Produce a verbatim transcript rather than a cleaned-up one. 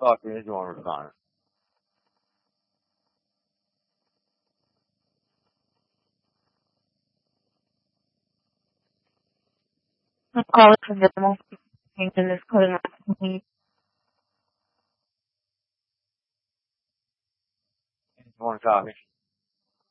talk to anyone about it. I'm calling from the most maintenance calling me. Anyone talking?